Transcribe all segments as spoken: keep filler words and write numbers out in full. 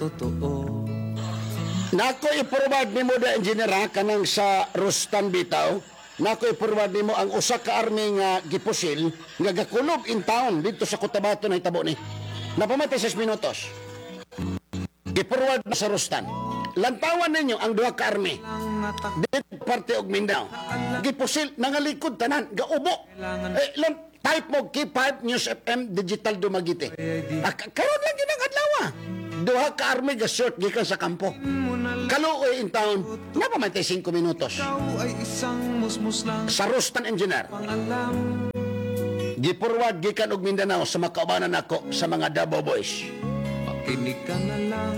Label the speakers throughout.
Speaker 1: Totoo.
Speaker 2: Nako i-forward nimo da engineer ha, kanang sa Rustan bitaw. Nako i-forward nimo ang usa ka army nga gipusil nga gakulob in town dito sa Cotabato na hitabo ni. Napamatay sa minutos. I-forward na sa Rustan. Lantawan ninyo ang duha ka army. Dito parte og Mindanao. Gipusil nangalikod tanan, gaubo. Eh, lang type mo K five News F M Digital Dumaguete. Ah, karon lang ginang adlaw. Duha ka army ga short gikan sa kampo. Kaluoy in town, napamatay five minutos. Sa Rustan engineer. Giporward gikan og Mindanao sa makaubanan nako sa mga Davao Boys.
Speaker 1: Pakinig ka na lang.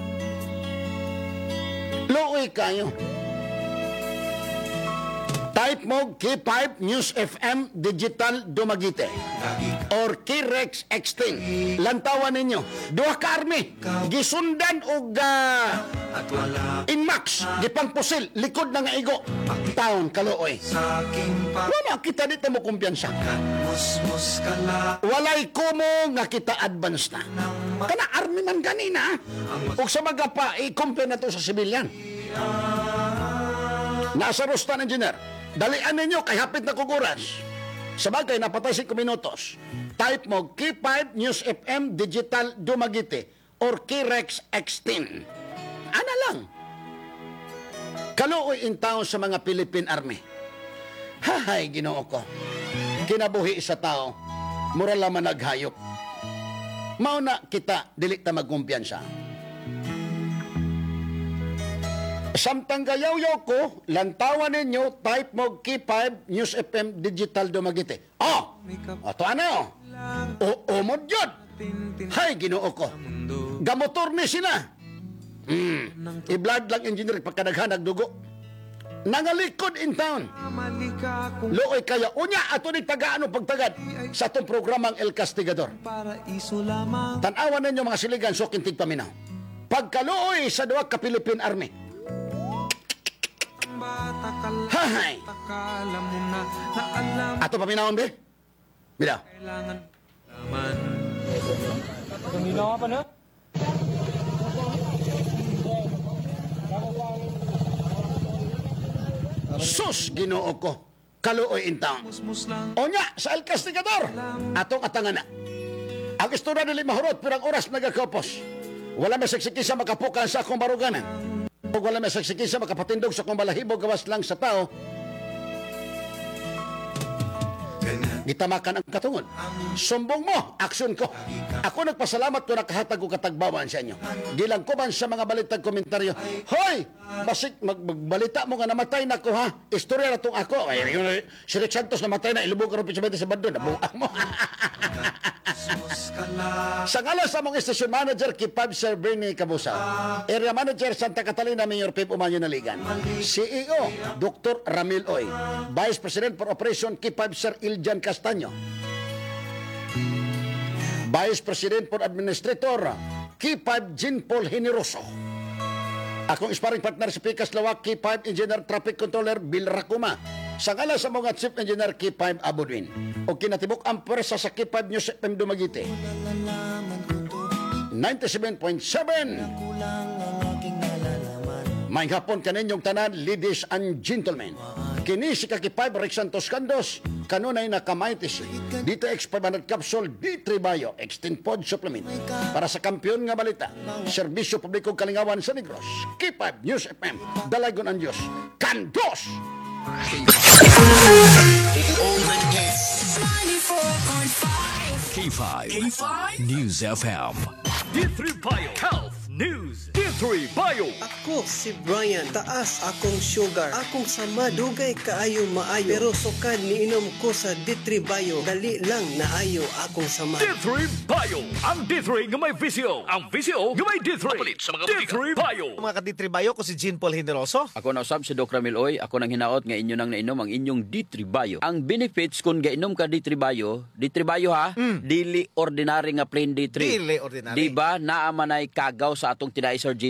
Speaker 2: Luoy kayo. Type mo K five News F M Digital Dumaguete or K-Rex Extin. Lantawan ninyo. Duha ka army. Gisundan og uh, Inmax. Gipangpusil. Likod na nga igo. Town, kaluoy. Wala kita dito mo kumpiyansa. Walay kumo nga kita advance na. Kana army man ganina. O sa mga pa, i-compare na to sa civilian. Nasa Rustan engineer. Dalian ninyo kay hapit na kuguras. Sa bagay, napatay five minutos. Type mo K five News F M Digital Dumaguete or K-Rex Extin. Ana lang. Kaluoy in town sa mga Philippine Army. Hahay, Ginoo ko. Kinabuhi sa tao, mura lamang naghayop. Mauna kita, dili ta magkumpiyansa. Samtang gayaw-yaw ko, lantawan ninyo, type mo K five News F M Digital Dumaguete. Oh! Ato ano? O, umod yun! Hay, Ginoo ko. Gamotor ni sina. Hmm. I-blood lang engineer pagkadaghan nagdugo. Nangalikod in town. Looy kaya. Unya, ato ni taga-ano pagtagad sa itong programang El Castigador. Tanawan ninyo mga siligan, so kintig paminaw. Pagkaluoy sa duwa ka Philippine Army. Hahay! Ato paminawon, be? Bila?
Speaker 3: Paminawa pa na?
Speaker 2: Sus, Ginoo ko. Kaluoy in town. Onya, sa El Castigador. Atong atangan na. Ang istorya nila mahurot, pero ang oras nagakopos. Wala may siksikisa makapukan sa akong baruganan. O wala may siksikisa makapatindog sa akong balahibo gawas lang sa tao. Gitamakan ang katungod. Sumbong mo, aksyon ko. Ako nagpasalamat kung nakahatag ko katagbawan sa inyo. Gilang ko man sa mga balitag komentaryo, Hoy! Basik, mag magbalita mo nga namatay na ko, ha? Istorya na itong ako. Ay, yun, si Rick Santos namatay na, ilubog ka rin pinsabete sa bando. Nabuang mo. Sa ngalan sa mong station manager, Kipab Sir Bernie Cabusaw. Area manager, Santa Catalina, Mayor Pip Umanyo Naligan. C E O, Doctor Ramil Oy. Vice President for Operation, Kipab Sir Iljan Castaño. Vice President for Administrator, Kipab Jean Paul Generoso. Akong sparring partner sa Picas Lawak, K five Engineer Traffic Controller Bill Racuma. Sa ngala sa mga Chief Engineer K five Abudwin. O kinatibok ang pwersa sa K five News F M Dumaguete. ninety-seven point seven. May hapon kaninyong tanan, ladies and gentlemen. Kini si K five Rick Santos Candos, kanunay na kamaitis. Dito X five hundred capsule, D three Bio, Extend Pod Supplement. Para sa kampiyon nga balita, serbisyo publikong kalingawan sa Negros. K five News F M, Dalagon ang Diyos, Candos!
Speaker 4: K five. K five News F M.
Speaker 5: D three Bio Health News. D three Bio.
Speaker 6: Ako si Brian, taas akong sugar, akong sama dugay kaayo maayo, pero sukad niinom ko sa D three Bio, dali lang naayo akong sama.
Speaker 5: D three Bio. Ang D three nga may visyo. Ang visyo nga may D three.
Speaker 7: Kapalit sa mga
Speaker 5: D three Bio.
Speaker 7: Mga ka-D three Bio ko si Jean Paul Generoso.
Speaker 8: Ako na usab si Doc Ramil Oy. Ako nang hinaot nga inyo nang nainom ang inyong D three Bio. Ang benefits kung gainom ka D three Bio, D three Bio ha, mm. dili ordinary nga plain D three.
Speaker 7: Dili ordinary.
Speaker 8: Diba, naamanay kagaw sa atong tinay Sir J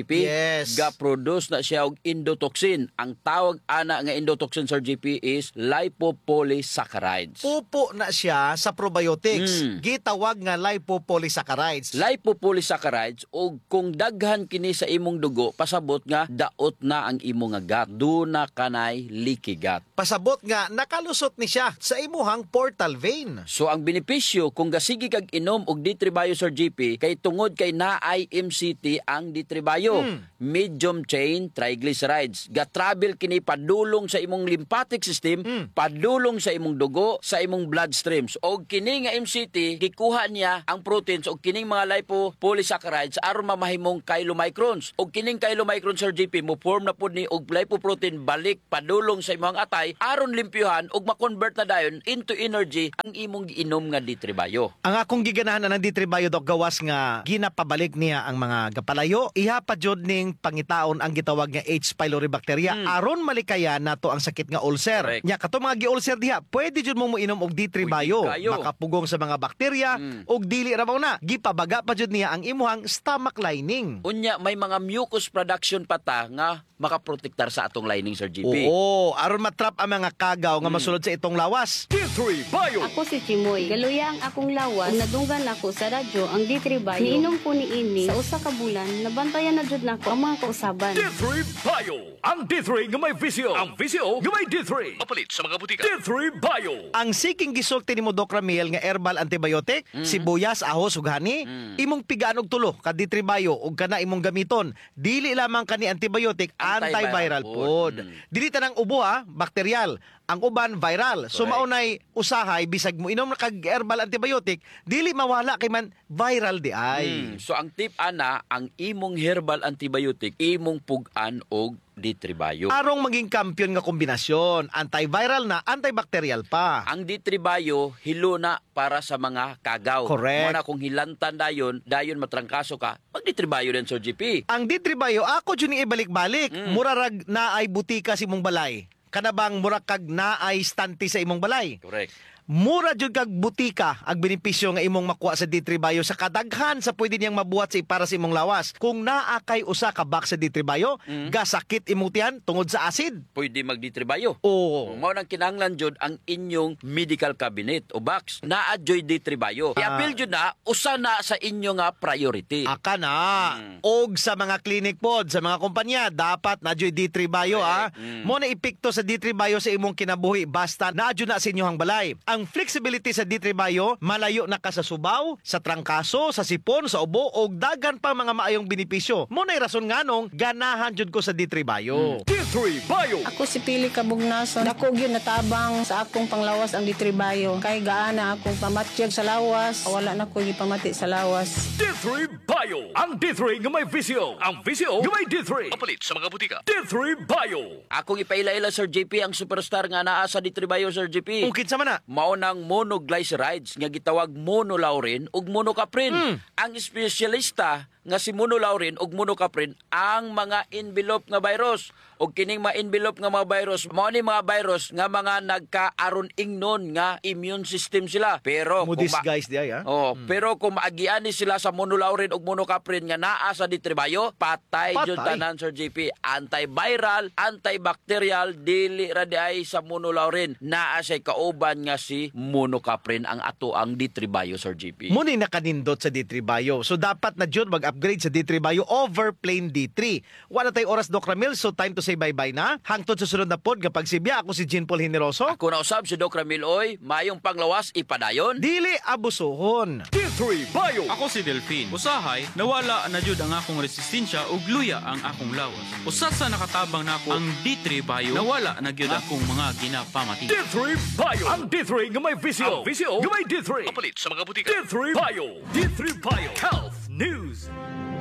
Speaker 8: G P.
Speaker 7: Yes.
Speaker 8: Ga-produce na siya og endotoxin. Ang tawag ana nga endotoxin, Sir G P, is lipopolysaccharides.
Speaker 7: Pupo na siya sa probiotics.
Speaker 8: Mm.
Speaker 7: Gitawag nga lipopolysaccharides.
Speaker 8: Lipopolysaccharides, o kung daghan kini sa imong dugo, pasabot nga daot na ang imong nga gut. Duna kanay leaky gut.
Speaker 7: Pasabot nga nakalusot ni siya sa imuhang portal vein.
Speaker 8: So ang benepisyo kung gasigi kag inom og D three Bio, Sir G P, kay tungod kay naay M C T ang D three Bio,
Speaker 7: Mm.
Speaker 8: medium chain triglycerides. Ga-travel kini padulong sa imong lymphatic system,
Speaker 7: Mm.
Speaker 8: padulong sa imong dugo, sa imong bloodstreams. Og kini nga M C T gikuha niya ang proteins og kining mga lipopolysaccharides aron mamahimong chylomicrons. Og kining chylomicrons, Sir G P, mo form na pud ni og lipoprotein balik padulong sa imong atay aron limpyuhan og ma-convert na dayon into energy ang imong giinom nga D three Bio.
Speaker 7: Ang akong giganahan na ng D three Bio, Dok, gawas nga ginapabalik niya ang mga gapalayo. Iha pa jud ning pangitaon ang gitawag nga H. pylori bacteria
Speaker 8: Hmm.
Speaker 7: aron malikayan nato ang sakit nga ulcer.
Speaker 8: Correct.
Speaker 7: Nya kato mga gi-ulcer diha, pwede jud mo moinom og D three
Speaker 8: Pwede
Speaker 7: Bio.
Speaker 8: kayo.
Speaker 7: Makapugong sa mga bakterya
Speaker 8: Hmm.
Speaker 7: og dili ra na. Gipabaga pa jud niya ang imuhang stomach lining.
Speaker 8: Unya may mga mucus production pa ta nga makaprotektar sa atong lining, Sir G P.
Speaker 7: Oo, aron matrap ang mga kagaw nga masulod sa itong lawas.
Speaker 5: D three Bio.
Speaker 9: Ako si Chimoy. Galuya ang akong lawas. Kung nadunggan ako sa radyo ang D three Bio. Niinom ko ni ini sa usa ka bulan. Nabantayan na jud nako ang mga kausaban.
Speaker 5: D three Bio. Ang D three nga may visyo. Ang visyo nga may D three. Mapalit sa mga butika. D three Bio.
Speaker 7: Ang siking gisulti ni mo, Doc Ramil, nga herbal antibiotic, sibuyas, ahos ug hani, imong pigaan og tulo ka D three Bio ug kana imong gamiton. Dili lamang kani antibiotic,
Speaker 8: Antiviral
Speaker 7: antiviral
Speaker 8: pod.
Speaker 7: pod.
Speaker 8: Mm.
Speaker 7: Dili tanang ubo ha, bakteryal. Ang uban viral. So
Speaker 8: Correct.
Speaker 7: maunay usahay bisag mo inom na kag herbal antibiotic, dili mawala kay man viral di ay.
Speaker 8: Mm. So ang tip ana, ang imong herbal antibiotic imong pugan og D three Bio.
Speaker 7: Arong maging kampiyon nga kombinasyon, antiviral na, antibacterial pa.
Speaker 8: Ang D three Bio hilo na para sa mga kagaw.
Speaker 7: Correct.
Speaker 8: Mo na kung hilantan dayon, dayon matrangkaso ka, mag D three Bio din, Sir G P.
Speaker 7: Ang D three Bio, ako dyan yung ibalik-balik.
Speaker 8: Mm.
Speaker 7: Murarag na ay butika sa imong balay. Kanabang murakag na ay stante sa imong balay.
Speaker 8: Correct.
Speaker 7: Mura jud kag butika ang benepisyo nga imong makuha sa D three Bio sa kadaghan sa pwede niyang mabuhat sa para sa imong lawas. Kung naa kay usa ka box sa D three Bio,
Speaker 8: Mm.
Speaker 7: gasakit imong tiyan tungod sa acid.
Speaker 8: Pwede mag D three Bio.
Speaker 7: Oo.
Speaker 8: Mao nang kinahanglan jud ang inyong medical cabinet o box naa joy D three Bio.
Speaker 7: Ah.
Speaker 8: I-appeal jud na usa na sa inyo nga priority.
Speaker 7: Aka na.
Speaker 8: Mm.
Speaker 7: Og sa mga clinic pod, sa mga kumpanya, dapat na jud D three Bio ah.
Speaker 8: Mm.
Speaker 7: Mo na epekto sa D three Bio sa imong kinabuhi basta na jud na sa inyong balay. Ang flexibility sa D three Bio, malayo na ka sa subaw, sa trangkaso, sa sipon, sa ubo og dagan pa mga maayong benepisyo. Mo na rason nganong ganahan jud ko sa D three Bio.
Speaker 5: D three Bio.
Speaker 10: Ako si Pili Kabugnason. Dako gyud natabang sa akong panglawas ang D three Bio. Kay gaana akong pamatyag sa lawas. Wala na ko gipamati sa lawas.
Speaker 5: D three Bio. Ang D three nga may visyo. Ang visyo nga may D three. Mapalit sa mga butika. D three Bio.
Speaker 8: Akong ipaila-ila, Sir J P, ang superstar nga naa sa D three Bio, Sir J P.
Speaker 7: Ukit sa mana.
Speaker 8: Mao nang monoglycerides nga gitawag monolaurin ug monocaprin.
Speaker 7: Mm.
Speaker 8: Ang espesyalista nga si monolaurin ug monocaprin ang mga envelope nga virus. Og kining mga envelope nga mga virus, mao ni mga virus nga mga nagkaaron ingnon nga immune system sila. Pero
Speaker 7: Mo
Speaker 8: kung ma-
Speaker 7: disguise di ay ha.
Speaker 8: Oh, pero kung maagian ni sila sa monolaurin ug monocaprin nga naa sa D three Bio, patay,
Speaker 7: Patay.
Speaker 8: jud tanan, Sir J P. Antiviral, antibacterial, dili ra di ay sa monolaurin. Naa siya kauban nga si monocaprin ang ato ang D three Bio, Sir J P.
Speaker 7: Mo ni nakanindot sa D three Bio. So dapat na jud mag-upgrade sa D three Bio over plain D three. Wala tay oras, Doc Ramil, so time to say bye-bye na. Hangtod sa sunod na pod kapag sibya ako si Jean Paul Generoso.
Speaker 8: Ako na usab si Doc Ramil Oy, mayong panglawas ipadayon.
Speaker 7: Dili abusuhon.
Speaker 5: D three Bio.
Speaker 3: Ako si Delphine. Usahay, nawala na jud ang akong resistensya ug luya ang akong lawas. Usa sa nakatabang nako ang D three Bio, nawala na gyud akong mga ginapamati.
Speaker 5: D three Bio. Ang D three nga may visyo. Ang visyo nga may D three. Mapalit sa mga butika. D three Bio. D three Bio. Health News.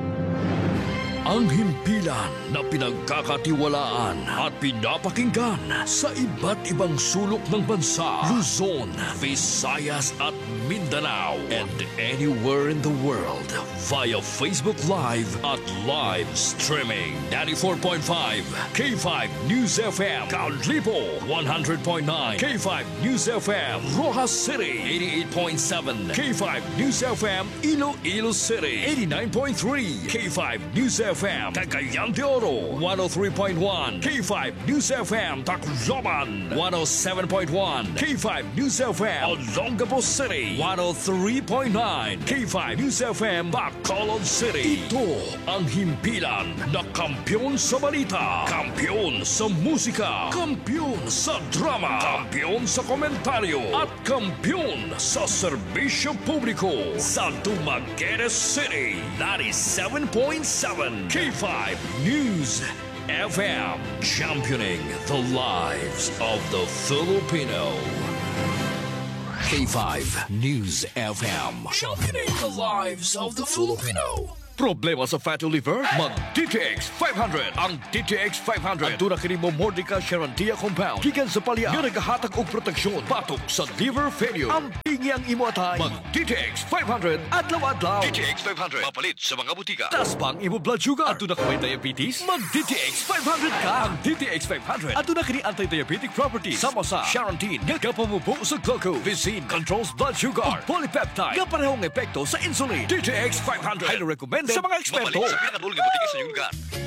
Speaker 4: Ang himpilan na pinagkakatiwalaan at pinapakinggan sa iba't ibang sulok ng bansa, Luzon, Visayas at Mindanao, and anywhere in the world via Facebook Live at live streaming. ninety-four point five K five News F M, Caudlipo, one hundred point nine K five News F M, Rojas City, eighty-eight point seven K five News F M, Iloilo City, eighty-nine point three K five News F F M, Cagayan de Oro, one oh three point one, K five News F M, Tacloban, one oh seven point one, K five News F M, Olongapo City, one oh three point nine, K five News F M, Bacolod City. Ito ang himpilan na kampyon sa balita, kampyon sa musika, kampyon sa drama, kampyon sa komentaryo, at kampyon sa serbisyo publiko sa Dumaguete City. ninety-seven point seven K five News F M, championing the lives of the Filipino. K five News F M, championing the lives of the Filipino. Problema sa fatty liver? Mag-D T X five hundred. Ang D T X five hundred ang kini mo Mordica Charantia compound gikan sa palya nga nagahatag og proteksyon batok sa liver failure. Ang pingi ang imo atay. Mag-D T X five hundred adlaw-adlaw. D T X five hundred mapalit sa mga butika. Tas pang imo blood sugar. Ato na kay diabetes? Mag-D T X five hundred ka. Ang D T X five hundred ato na kini anti-diabetic properties. Sama sa Charantine nga kapamubo sa glucose. Vicine controls blood sugar. Polypeptide nga parehong epekto sa insulin. D T X five hundred. Highly recommended sa mga eksperto.
Speaker 5: Mapalit sa pinakadulong butika sa iyong lugar.